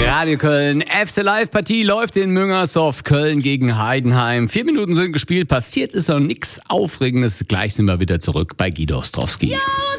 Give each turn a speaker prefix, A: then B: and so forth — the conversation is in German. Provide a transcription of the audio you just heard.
A: Radio Köln, FC Live-Partie läuft in Müngersdorf, Köln gegen Heidenheim. 4 Minuten sind gespielt, passiert ist noch nichts Aufregendes. Gleich sind wir wieder zurück bei Guido Ostrowski.